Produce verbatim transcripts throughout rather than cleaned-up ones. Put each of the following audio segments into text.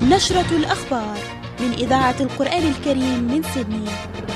نشرة الأخبار من إذاعة القرآن الكريم من سيدني.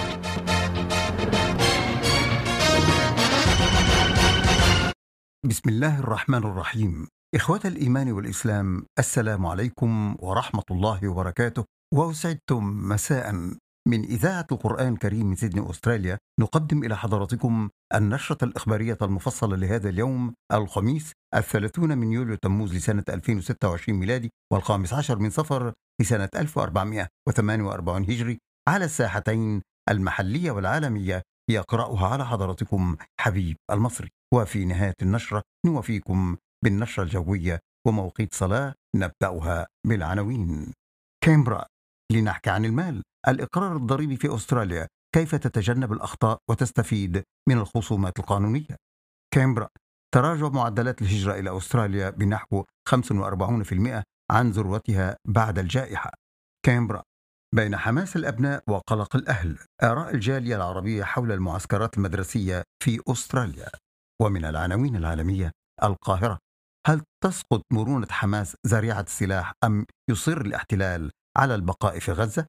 بسم الله الرحمن الرحيم. إخوة الإيمان والإسلام، السلام عليكم ورحمة الله وبركاته، وأسعدتم مساء. من إذاعة القرآن الكريم من سيدني أستراليا نقدم إلى حضراتكم النشرة الإخبارية المفصلة لهذا اليوم الخميس الثلاثون من يوليو تموز لسنة ألفين وستة وعشرين ميلادي، والخامس عشر من صفر لسنة ألف وأربعمائة وثمانية وأربعين هجري، على الساحتين المحلية والعالمية. يقرأها على حضراتكم حبيب المصري. وفي نهاية النشرة نوفيكم بالنشرة الجوية وموقيت صلاة. نبدأها بالعناوين. كامبرا، لنحكي عن المال. الإقرار الضريبي في أستراليا، كيف تتجنب الأخطاء وتستفيد من الخصومات القانونية. كامبرا، تراجع معدلات الهجرة إلى أستراليا بنحو خمسة وأربعين بالمئة عن ذروتها بعد الجائحة. كامبرا، بين حماس الأبناء وقلق الأهل، آراء الجالية العربية حول المعسكرات المدرسية في أستراليا. ومن العناوين العالمية، القاهرة، هل تسقط مرونة حماس ذريعة السلاح أم يصر الاحتلال على البقاء في غزة؟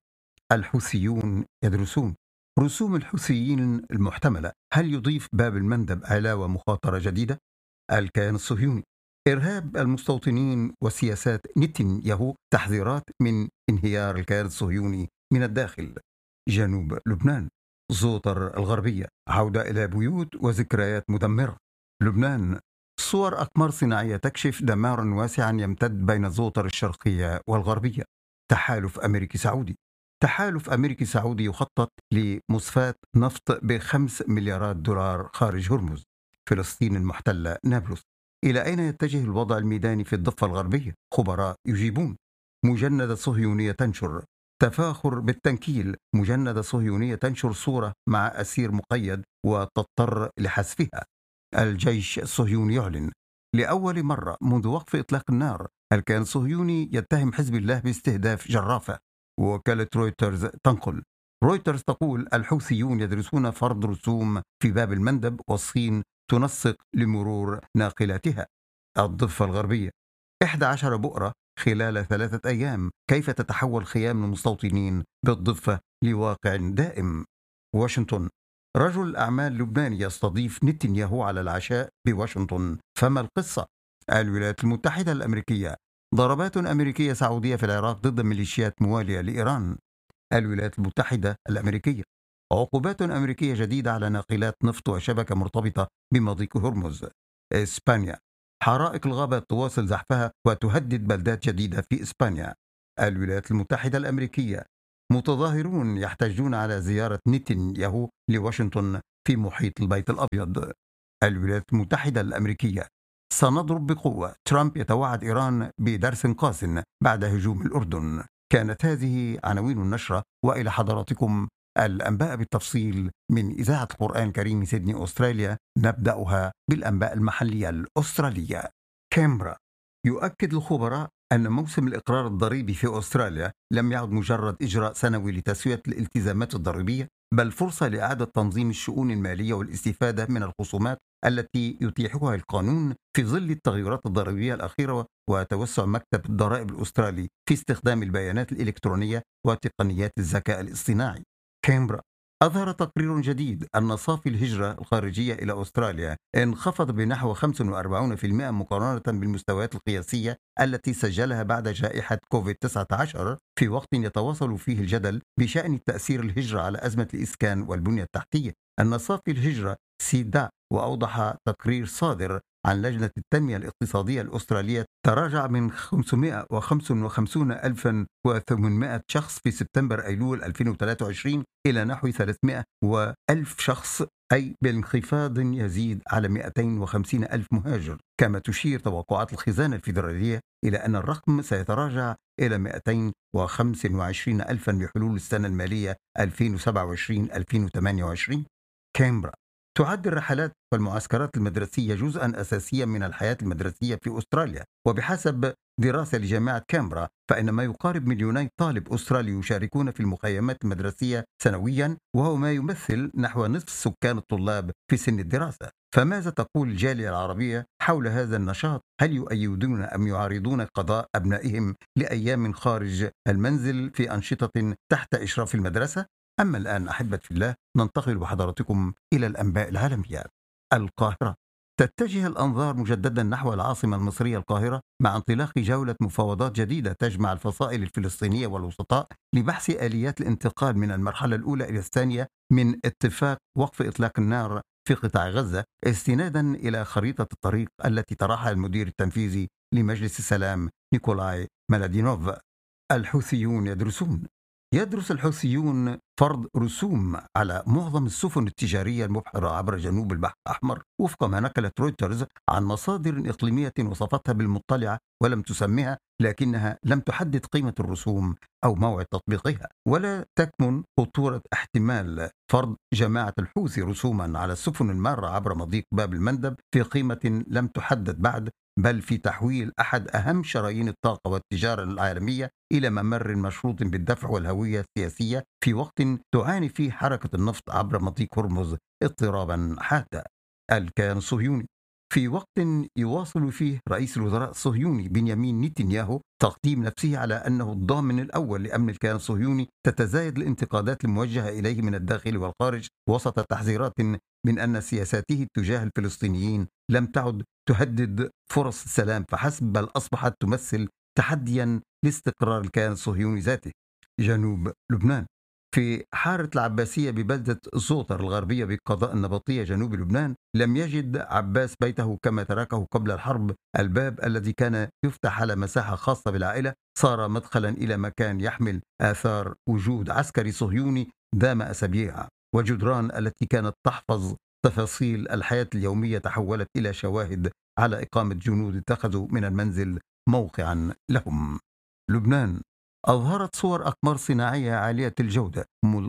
الحوثيون يدرسون، رسوم الحوثيين المحتملة، هل يضيف باب المندب علاوة مخاطرة جديدة؟ الكيان الصهيوني، إرهاب المستوطنين وسياسات نتنياهو، تحذيرات من انهيار الكيان الصهيوني من الداخل. جنوب لبنان، زوطر الغربية، عودة إلى بيوت وذكريات مدمرة. لبنان، صور أقمار صناعية تكشف دمارا واسعا يمتد بين زوطر الشرقية والغربية. تحالف أمريكي سعودي، تحالف أمريكي سعودي يخطط لمصفاة نفط بخمس مليارات دولار خارج هرمز. فلسطين المحتلة، نابلس، إلى أين يتجه الوضع الميداني في الضفة الغربية؟ خبراء يجيبون. مجندة صهيونية تنشر، تفاخر بالتنكيل، مجندة صهيونية تنشر صورة مع أسير مقيد وتضطر لحذفها. الجيش الصهيوني يعلن لأول مرة منذ وقف إطلاق النار، الكيان الصهيوني يتهم حزب الله باستهداف جرافة. وكالة رويترز تنقل، رويترز تقول الحوثيون يدرسون فرض رسوم في باب المندب، والصين تنسق لمرور ناقلاتها. الضفة الغربية، إحدى عشر بؤرة خلال ثلاثة أيام، كيف تتحول خيام المستوطنين بالضفة لواقع دائم. واشنطن، رجل الأعمال اللبناني يستضيف نتنياهو على العشاء بواشنطن، فما القصة؟ الولايات المتحدة الأمريكية، ضربات أمريكية سعودية في العراق ضد ميليشيات موالية لإيران. الولايات المتحدة الأمريكية، عقوبات أمريكية جديدة على ناقلات نفط وشبكة مرتبطة بمضيق هرمز. إسبانيا، حرائق الغابات تواصل زحفها وتهدد بلدات جديدة في إسبانيا. الولايات المتحدة الأمريكية، متظاهرون يحتجون على زيارة نتنياهو لواشنطن في محيط البيت الأبيض. الولايات المتحدة الأمريكية، سنضرب بقوة، ترامب يتوعد إيران بدرس قاس بعد هجوم الأردن. كانت هذه عناوين النشرة، وإلى حضراتكم الأنباء بالتفصيل من إذاعة القرآن الكريم سيدني أستراليا. نبدأها بالأنباء المحلية الأسترالية. كامبرا، يؤكد الخبراء أن موسم الإقرار الضريبي في أستراليا لم يعد مجرد إجراء سنوي لتسوية الالتزامات الضريبية، بل فرصة لإعادة تنظيم الشؤون المالية والاستفادة من الخصومات التي يتيحها القانون في ظل التغيرات الضريبية الأخيرة وتوسع مكتب الضرائب الأسترالي في استخدام البيانات الإلكترونية وتقنيات الذكاء الاصطناعي. كامبرا، أظهر تقرير جديد أن صافي الهجرة الخارجية إلى أستراليا انخفض بنحو خمسة وأربعين بالمئة مقارنة بالمستويات القياسية التي سجلها بعد جائحة كوفيد تسعة عشر، في وقت يتواصل فيه الجدل بشأن تأثير الهجرة على أزمة الإسكان والبنية التحتية. أن صافي الهجرة سيدا، وأوضح تقرير صادر عن لجنة التنمية الاقتصادية الأسترالية، تراجع من خمسمائة وخمسة وخمسين ألفا وثمانمائة شخص في سبتمبر أيلول ألفين وثلاثة وعشرين إلى نحو ثلاثمائة وألف شخص، أي بانخفاض يزيد على مئتين وخمسين ألف مهاجر. كما تشير توقعات الخزانة الفيدرالية إلى أن الرقم سيتراجع إلى مئتين وخمسة وعشرين ألفا بحلول السنة المالية ألفين وسبعة وعشرين ألفين وثمانية وعشرين. كامبرا، تعد الرحلات والمعسكرات المدرسية جزءا أساسيا من الحياة المدرسية في أستراليا، وبحسب دراسة لجامعة كامبرا فإن ما يقارب مليوني طالب أسترالي يشاركون في المخيمات المدرسية سنويا، وهو ما يمثل نحو نصف سكان الطلاب في سن الدراسة. فماذا تقول الجالية العربية حول هذا النشاط؟ هل يؤيدون أم يعارضون قضاء أبنائهم لأيام خارج المنزل في أنشطة تحت إشراف المدرسة؟ أما الآن أحبة الله، ننتقل بحضراتكم إلى الأنباء العالمية. القاهرة. تتجه الأنظار مجددا نحو العاصمة المصرية القاهرة مع انطلاق جولة مفاوضات جديدة تجمع الفصائل الفلسطينية والوسطاء لبحث آليات الانتقال من المرحلة الأولى إلى الثانية من اتفاق وقف إطلاق النار في قطاع غزة، استنادا إلى خريطة الطريق التي طرحها المدير التنفيذي لمجلس السلام نيكولاي ميلادينوف. الحوثيون يدرسون. يدرس الحوثيون فرض رسوم على معظم السفن التجارية المبحرة عبر جنوب البحر الأحمر، وفق ما نقلت رويترز عن مصادر إقليمية وصفتها بالمطلعة ولم تسمها، لكنها لم تحدد قيمة الرسوم أو موعد تطبيقها. ولا تكمن خطورة احتمال فرض جماعة الحوثي رسوما على السفن المارة عبر مضيق باب المندب في قيمة لم تحدد بعد، بل في تحويل أحد أهم شرايين الطاقة والتجارة العالمية إلى ممر مشروط بالدفع والهوية السياسية، في وقت تعاني فيه حركة النفط عبر مضيق هرمز اضطرابا حادا. الكيان الصهيوني. في وقت يواصل فيه رئيس الوزراء الصهيوني بنيامين نتنياهو تقديم نفسه على أنه الضامن الأول لأمن الكيان الصهيوني، تتزايد الانتقادات الموجهة إليه من الداخل والخارج وسط تحذيرات من أن سياساته تجاه الفلسطينيين لم تعد تهدد فرص السلام فحسب، بل أصبحت تمثل تحديا لاستقرار الكيان الصهيوني ذاته. جنوب لبنان. في حارة العباسية ببلدة زوطر الغربية بقضاء النبطية جنوب لبنان، لم يجد عباس بيته كما تركه قبل الحرب. الباب الذي كان يفتح على مساحة خاصة بالعائلة صار مدخلا إلى مكان يحمل آثار وجود عسكري صهيوني دام أسابيع، وجدران التي كانت تحفظ تفاصيل الحياة اليومية تحولت إلى شواهد على إقامة جنود اتخذوا من المنزل موقعا لهم. لبنان. أظهرت صور أقمار صناعية عالية الجودة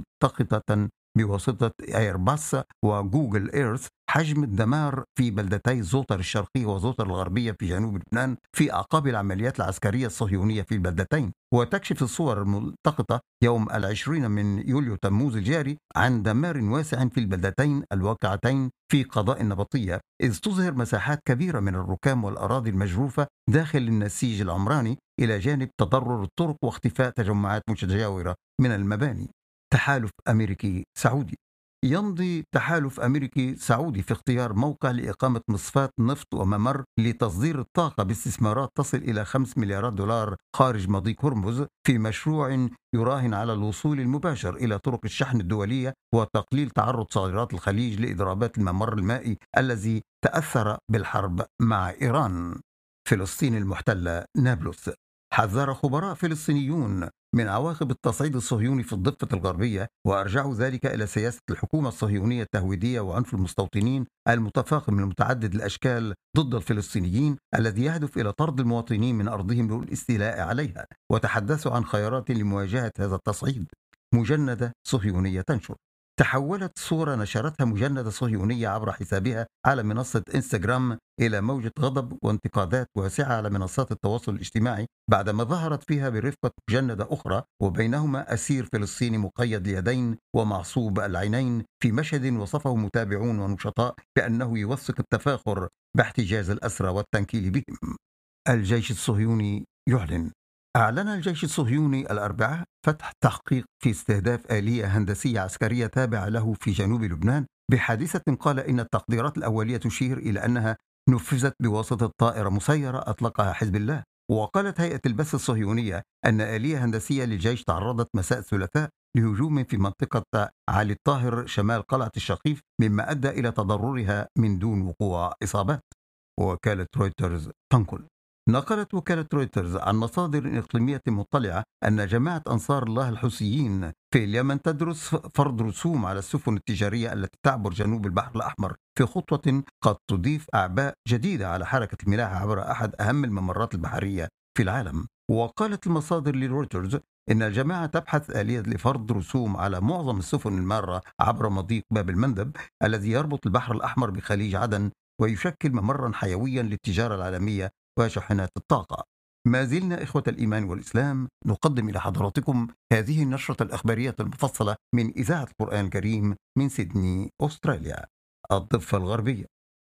ملتقطة بواسطة إيرباص وجوجل إيرث حجم الدمار في بلدتي زوطر الشرقية وزوطر الغربية في جنوب لبنان في أعقاب العمليات العسكرية الصهيونية في البلدتين. وتكشف الصور الملتقطة يوم العشرين من يوليو تموز الجاري عن دمار واسع في البلدتين الواقعتين في قضاء النبطية، إذ تظهر مساحات كبيرة من الركام والأراضي المجروفة داخل النسيج العمراني، إلى جانب تضرر الطرق واختفاء تجمعات متجاورة من المباني. تحالف أمريكي سعودي. يمضي تحالف أمريكي سعودي في اختيار موقع لإقامة مصفاة نفط وممر لتصدير الطاقة باستثمارات تصل إلى خمس مليارات دولار خارج مضيق هرمز، في مشروع يراهن على الوصول المباشر إلى طرق الشحن الدولية وتقليل تعرض صادرات الخليج لإضرابات الممر المائي الذي تأثر بالحرب مع إيران. فلسطين المحتلة نابلس. حذر خبراء فلسطينيون من عواقب التصعيد الصهيوني في الضفة الغربية، وأرجعوا ذلك إلى سياسة الحكومة الصهيونية التهويدية وعنف المستوطنين المتفاقم المتعدد الأشكال ضد الفلسطينيين الذي يهدف إلى طرد المواطنين من أرضهم والاستيلاء عليها، وتحدثوا عن خيارات لمواجهة هذا التصعيد. مجندة صهيونية تنشر. تحولت صورة نشرتها مجندة صهيونية عبر حسابها على منصة إنستغرام إلى موجة غضب وانتقادات واسعة على منصات التواصل الاجتماعي، بعدما ظهرت فيها برفقة مجندة أخرى وبينهما أسير فلسطيني مقيد اليدين ومعصوب العينين، في مشهد وصفه متابعون ونشطاء بأنه يوثق التفاخر باحتجاز الأسرى والتنكيل بهم. الجيش الصهيوني يعلن. أعلن الجيش الصهيوني الأربعاء فتح تحقيق في استهداف آلية هندسية عسكرية تابعة له في جنوب لبنان، بحادثة قال إن التقديرات الأولية تشير إلى أنها نفذت بواسطة طائرة مسيرة أطلقها حزب الله. وقالت هيئة البث الصهيونية أن آلية هندسية للجيش تعرضت مساء الثلاثاء لهجوم في منطقة علي الطاهر شمال قلعة الشقيف، مما أدى إلى تضررها من دون وقوع إصابات. وكالة رويترز تنقل. نقلت وكالة رويترز عن مصادر إقليمية مطلعة أن جماعة أنصار الله الحوثيين في اليمن تدرس فرض رسوم على السفن التجارية التي تعبر جنوب البحر الأحمر، في خطوة قد تضيف أعباء جديدة على حركة الملاحة عبر أحد أهم الممرات البحرية في العالم. وقالت المصادر لرويترز إن الجماعة تبحث آلية لفرض رسوم على معظم السفن المارة عبر مضيق باب المندب الذي يربط البحر الأحمر بخليج عدن، ويشكل ممرا حيويا للتجارة العالمية وشحنات الطاقة. ما زلنا إخوة الإيمان والإسلام نقدم إلى حضراتكم هذه النشرة الأخبارية المفصلة من إذاعة القرآن الكريم من سيدني، أستراليا. الضفة الغربية.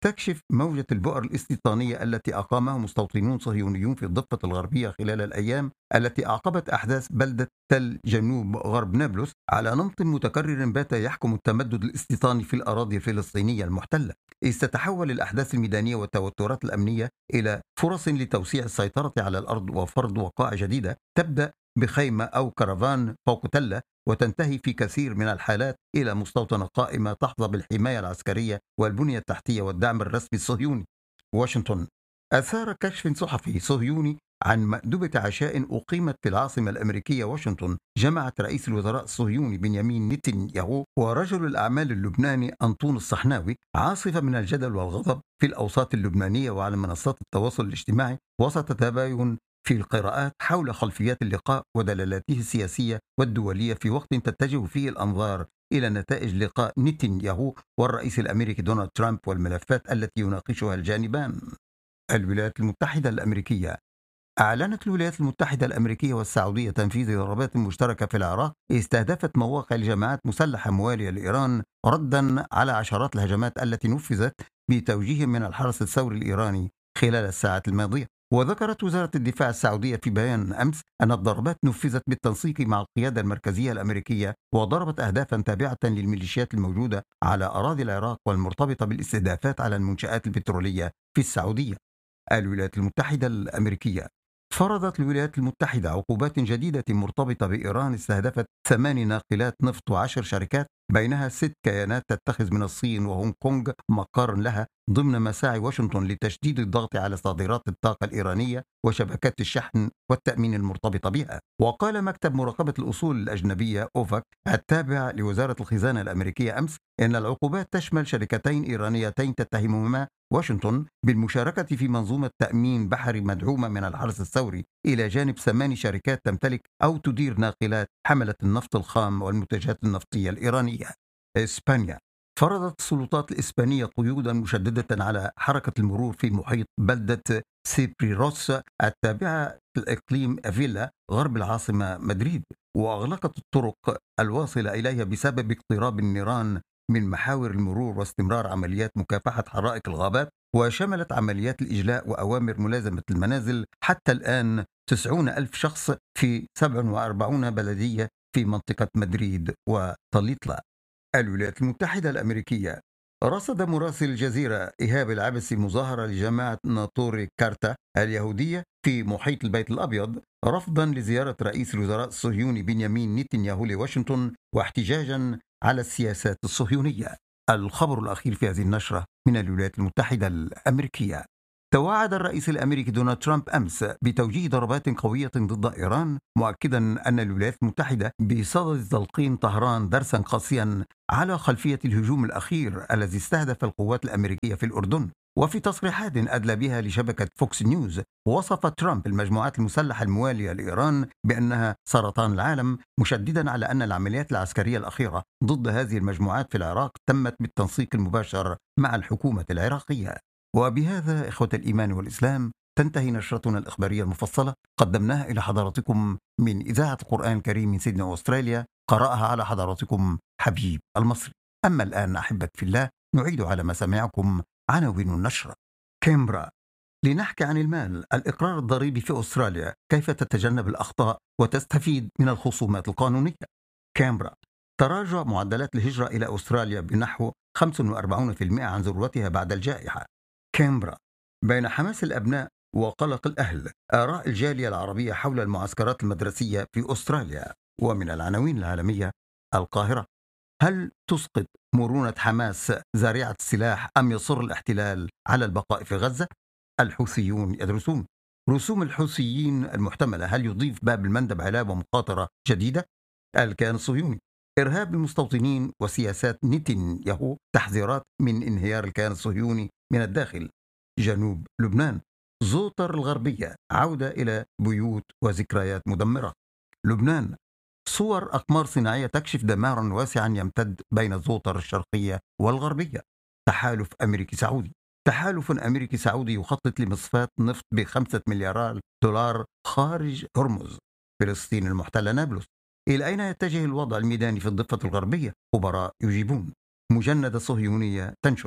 تكشف موجة البؤر الاستيطانية التي أقامها مستوطنون صهيونيون في الضفة الغربية خلال الأيام التي أعقبت أحداث بلدة تل جنوب غرب نابلس على نمط متكرر بات يحكم التمدد الاستيطاني في الأراضي الفلسطينية المحتلة، إذ تتحول الأحداث الميدانية والتوترات الأمنية إلى فرص لتوسيع السيطرة على الأرض وفرض وقائع جديدة تبدأ بخيمة أو كرفان فوق تلة وتنتهي في كثير من الحالات إلى مستوطنة قائمة تحظى بالحماية العسكرية والبنية التحتية والدعم الرسمي الصهيوني. واشنطن. أثار كشف صحفي صهيوني عن مأدبة عشاء أقيمت في العاصمة الأمريكية واشنطن جمعت رئيس الوزراء الصهيوني بنيامين نتنياهو ورجل الأعمال اللبناني أنطون الصحناوي، عاصفة من الجدل والغضب في الأوساط اللبنانية وعلى منصات التواصل الاجتماعي وسط تباين في القراءات حول خلفيات اللقاء ودلالاته السياسية والدولية في وقت تتجه فيه الأنظار إلى نتائج لقاء نتنياهو والرئيس الأمريكي دونالد ترامب والملفات التي يناقشها الجانبان. الولايات المتحدة الأمريكية. أعلنت الولايات المتحدة الأمريكية والسعودية تنفيذ ضربات مشتركة في العراق استهدفت مواقع لجماعات مسلحة موالية لإيران ردا على عشرات الهجمات التي نفذت بتوجيه من الحرس الثوري الإيراني خلال الساعات الماضية. وذكرت وزارة الدفاع السعودية في بيان أمس أن الضربات نفذت بالتنسيق مع القيادة المركزية الأمريكية وضربت أهدافا تابعة للميليشيات الموجودة على أراضي العراق والمرتبطة بالاستهدافات على المنشآت البترولية في السعودية. الولايات المتحدة الأمريكية. فرضت الولايات المتحدة عقوبات جديدة مرتبطة بإيران استهدفت ثمان ناقلات نفط وعشر شركات بينها ست كيانات تتخذ من الصين وهونغ كونغ مقر لها ضمن مساعي واشنطن لتشديد الضغط على صادرات الطاقة الإيرانية وشبكات الشحن والتأمين المرتبطة بها. وقال مكتب مراقبة الأصول الأجنبية أوفاك التابع لوزارة الخزانة الأمريكية أمس إن العقوبات تشمل شركتين إيرانيتين تتهمهما واشنطن بالمشاركة في منظومة تأمين بحري مدعومة من الحرس الثوري إلى جانب ثمان شركات تمتلك أو تدير ناقلات حملة النفط الخام والمنتجات النفطية الإيرانية. إسبانيا. فرضت السلطات الإسبانية قيودا مشددة على حركة المرور في محيط بلدة سيبريروس التابعة لإقليم أفيلا غرب العاصمة مدريد، وأغلقت الطرق الواصلة إليها بسبب اقتراب النيران من محاور المرور واستمرار عمليات مكافحة حرائق الغابات. وشملت عمليات الإجلاء وأوامر ملازمة المنازل حتى الآن تسعون ألف شخص في سبع وأربعين بلدية في منطقة مدريد وطليطلة. الولايات المتحدة الأمريكية. رصد مراسل الجزيرة إيهاب العبسي مظاهرة لجماعة ناطوري كارتا اليهودية في محيط البيت الأبيض رفضا لزيارة رئيس الوزراء الصهيوني بنيامين نتنياهو لواشنطن واحتجاجا على السياسات الصهيونية. الخبر الأخير في هذه النشرة من الولايات المتحدة الأمريكية. توعد الرئيس الأمريكي دونالد ترامب أمس بتوجيه ضربات قوية ضد إيران، مؤكدا أن الولايات المتحدة بصدد تلقين طهران درسا قاسيا على خلفية الهجوم الأخير الذي استهدف القوات الأمريكية في الأردن. وفي تصريحات أدلى بها لشبكة فوكس نيوز، وصف ترامب المجموعات المسلحة الموالية لإيران بأنها سرطان العالم، مشددا على أن العمليات العسكرية الأخيرة ضد هذه المجموعات في العراق تمت بالتنسيق المباشر مع الحكومة العراقية. وبهذا إخوة الإيمان والإسلام تنتهي نشرتنا الإخبارية المفصلة قدمناها إلى حضراتكم من إذاعة القرآن الكريم من سيدني أستراليا، قرأها على حضراتكم حبيب المصري. أما الآن أحبة في الله نعيد على مسامعكم عناوين النشرة. كامبرا. لنحكي عن المال، الإقرار الضريبي في أستراليا، كيف تتجنب الأخطاء وتستفيد من الخصومات القانونية. كامبرا. تراجع معدلات الهجرة إلى أستراليا بنحو خمسة وأربعين بالمئة عن ذروتها بعد الجائحة. كامبرا. بين حماس الأبناء وقلق الأهل، آراء الجالية العربية حول المعسكرات المدرسية في أستراليا. ومن العناوين العالمية، القاهرة. هل تسقط مرونة حماس زارعة السلاح أم يصر الاحتلال على البقاء في غزة؟ الحوثيون يدرسون. رسوم الحوثيين المحتملة، هل يضيف باب المندب علاوة ومخاطرة جديدة؟ الكيان الصهيوني. إرهاب المستوطنين وسياسات نتنياهو، تحذيرات من انهيار الكيان الصهيوني من الداخل. جنوب لبنان. زوطر الغربية، عودة إلى بيوت وذكريات مدمرة. لبنان. صور أقمار صناعية تكشف دمارا واسعا يمتد بين زوطر الشرقية والغربية. تحالف أمريكي سعودي. تحالف أمريكي سعودي يخطط لمصفاة نفط بخمسة مليارات دولار خارج هرمز. فلسطين المحتلة نابلس. إلى أين يتجه الوضع الميداني في الضفة الغربية؟ خبراء يجيبون. مجندة صهيونية تنشر.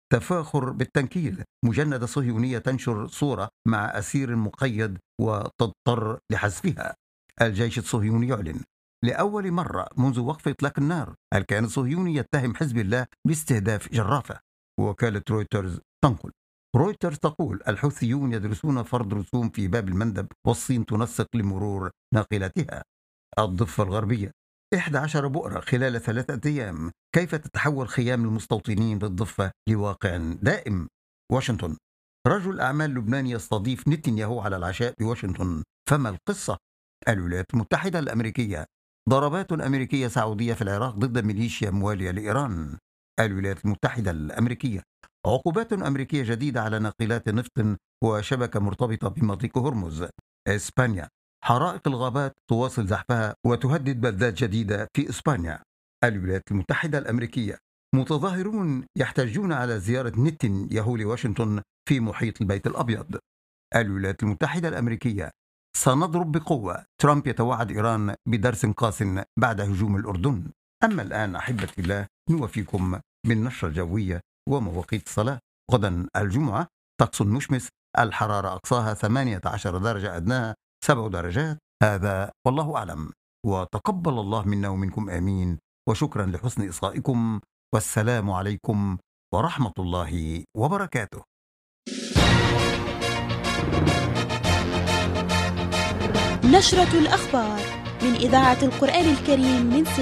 تفاخر بالتنكيل، مجندة صهيونية تنشر صورة مع أسير مقيد وتضطر لحذفها. الجيش الصهيوني يعلن لأول مرة منذ وقف إطلاق النار الكيان الصهيوني يتهم حزب الله باستهداف جرافة. وكالة رويترز تنقل رويترز تقول الحوثيون يدرسون فرض رسوم في باب المندب، والصين تنسق لمرور ناقلتها. الضفة الغربية إحدى عشرة بؤرة خلال ثلاثة أيام، كيف تتحول خيام المستوطنين بالضفة لواقع دائم. واشنطن رجل أعمال لبناني يستضيف نتنياهو على العشاء بواشنطن، فما القصة؟ الولايات المتحدة الأمريكية ضربات أمريكية سعودية في العراق ضد ميليشيا موالية لإيران. الولايات المتحدة الأمريكية عقوبات أمريكية جديدة على ناقلات نفط وشبكة مرتبطة بمضيق هرمز. إسبانيا حرائق الغابات تواصل زحفها وتهدد بلدات جديدة في إسبانيا. الولايات المتحدة الأمريكية متظاهرون يحتجون على زيارة نتنياهو لواشنطن في محيط البيت الأبيض. الولايات المتحدة الأمريكية سنضرب بقوة، ترامب يتوعد إيران بدرس قاس بعد هجوم الأردن. أما الآن أحبتي الله نوفيكم بالنشرة الجوية ومواقيت الصلاة. غدا الجمعة طقس مشمس، الحرارة أقصاها ثمانية عشر درجة، أدناها سبع درجات. هذا والله أعلم، وتقبل الله منا ومنكم آمين، وشكرا لحسن إصغائكم، والسلام عليكم ورحمة الله وبركاته. نشرة الأخبار من إذاعة القرآن الكريم من